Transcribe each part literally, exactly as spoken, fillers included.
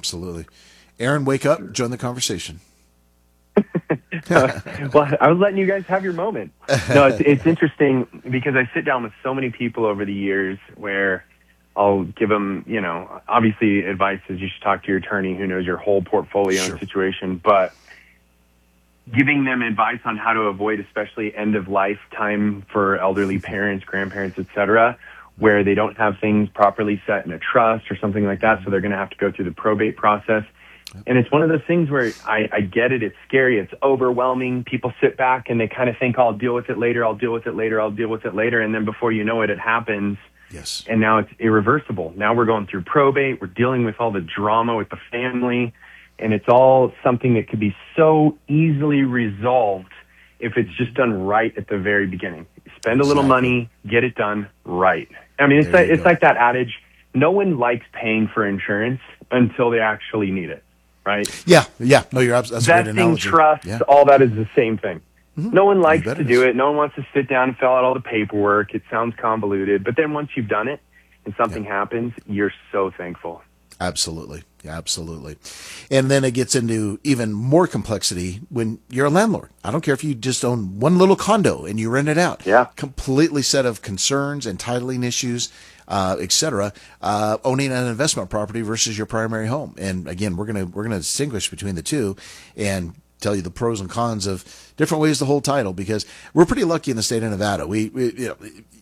Absolutely. Aaron, wake up, join the conversation. uh, well, I was letting you guys have your moment. No, it's, it's interesting because I sit down with so many people over the years where I'll give them, you know, obviously advice is you should talk to your attorney who knows your whole portfolio Sure. and situation, but giving them advice on how to avoid especially end of life time for elderly parents, grandparents, et cetera, where they don't have things properly set in a trust or something like that. So they're going to have to go through the probate process. And it's one of those things where I, I get it. It's scary. It's overwhelming. People sit back and they kind of think, I'll deal with it later. I'll deal with it later. I'll deal with it later. And then before you know it, it happens. Yes. And now it's irreversible. Now we're going through probate. We're dealing with all the drama with the family. And it's all something that could be so easily resolved if it's just done right at the very beginning. Spend a little Exactly. money, get it done right. I mean, it's There like, you it's go. like that adage, no one likes paying for insurance until they actually need it, right? Yeah, yeah. No, you're absolutely. That's a great Vesting, analogy. trust, Yeah. all that is the same thing. Mhm. No one likes bet to it do is. it. No one wants to sit down and fill out all the paperwork. It sounds convoluted. But then once you've done it and something happens, you're so thankful. Absolutely. Yeah, absolutely. And then it gets into even more complexity when you're a landlord. I don't care if you just own one little condo and you rent it out. Yeah. Completely set of concerns and titling issues, uh, et cetera. Uh, owning an investment property versus your primary home. And again, we're gonna we're gonna distinguish between the two and tell you the pros and cons of different ways to hold title, because we're pretty lucky in the state of Nevada. We, we you know,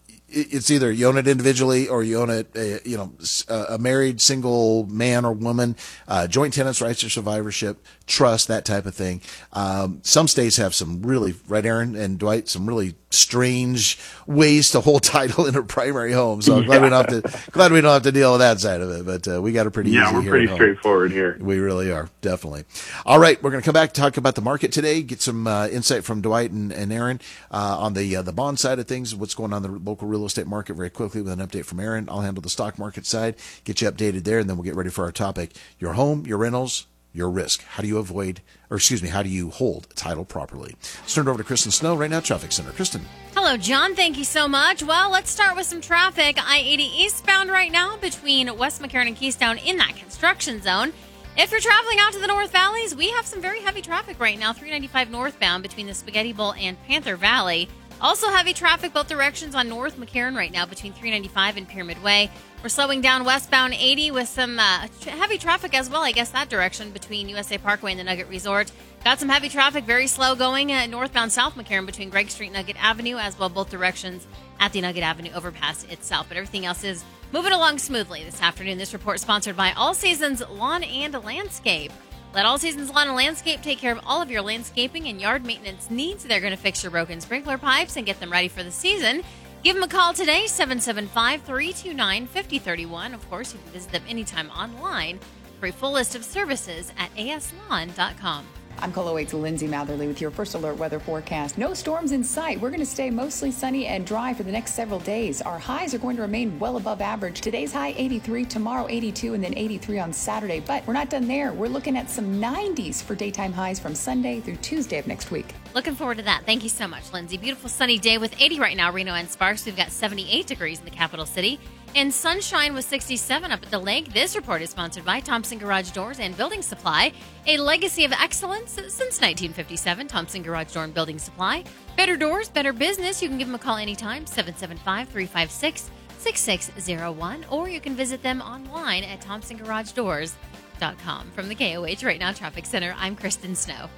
it's either you own it individually or you own it, uh, you know, a married single man or woman, uh, joint tenants, rights or survivorship, trust, that type of thing. Um, some states have some really, right, Aaron and Dwight, some really strange ways to hold title in a primary home. So I'm glad we don't have to, glad we don't have to deal with that side of it. But uh, we got it pretty Yeah, easy we're here pretty at home. straightforward here. We really are, definitely. All right, we're going to come back to talk about the market today, get some uh, insight from Dwight and, and Aaron uh, on the uh, the bond side of things, what's going on in the local real estate market very quickly with an update from Aaron. I'll handle the stock market side, get you updated there, and then we'll get ready for our topic, your home, your rentals, your risk. How do you avoid, or excuse me, how do you hold title properly? Let's turn it over to Kristen Snow right now, Traffic Center. Kristen. Hello, John. Thank you so much. Well, let's start with some traffic. I eighty eastbound right now between West McCarran and Keystone in that construction zone. If you're traveling out to the North Valleys, we have some very heavy traffic right now. three ninety-five northbound between the Spaghetti Bowl and Panther Valley. Also heavy traffic both directions on North McCarran right now between three ninety-five and Pyramid Way. We're slowing down westbound eighty with some uh, tra- heavy traffic as well, I guess, that direction between U S A Parkway and the Nugget Resort. Got some heavy traffic, very slow going uh, northbound South McCarran between Gregg Street and Nugget Avenue, as well both directions at the Nugget Avenue overpass itself. But everything else is moving along smoothly this afternoon. This report sponsored by All Seasons Lawn and Landscape. Let All Seasons Lawn and Landscape take care of all of your landscaping and yard maintenance needs. They're going to fix your broken sprinkler pipes and get them ready for the season. Give them a call today, seven seven five, three two nine, five oh three one. Of course, you can visit them anytime online for a full list of services at a s lawn dot com. I'm Colo eight's Lindsay Matherly with your first alert weather forecast. No storms in sight. We're going to stay mostly sunny and dry for the next several days. Our highs are going to remain well above average. Today's high eighty-three, tomorrow eighty-two, and then eighty-three on Saturday. But we're not done there. We're looking at some nineties for daytime highs from Sunday through Tuesday of next week. Looking forward to that. Thank you so much, Lindsay. Beautiful sunny day with eighty right now, Reno and Sparks. We've got seventy-eight degrees in the capital city. And sunshine with sixty-seven up at the lake. This report is sponsored by Thompson Garage Doors and Building Supply, a legacy of excellence since nineteen fifty-seven. Thompson Garage Door and Building Supply. Better doors, better business. You can give them a call anytime, seven seven five, three five six, six six zero one, or you can visit them online at thompson garage doors dot com. From the K O H Right Now Traffic Center, I'm Kristen Snow.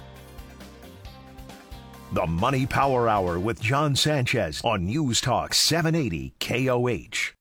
The Money Power Hour with John Sanchez on News Talk seven eighty K O H.